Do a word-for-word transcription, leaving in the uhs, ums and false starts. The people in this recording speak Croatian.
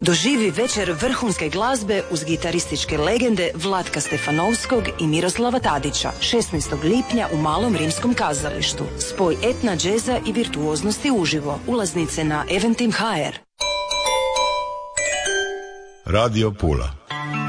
Doživi večer vrhunske glazbe uz gitarističke legende Vlatka Stefanovskog i Miroslava Tadića šesnaestog lipnja u Malom rimskom kazalištu. Spoj etna, džeza i virtuoznosti uživo. Ulaznice na Eventim punkt h r. Radio Pula.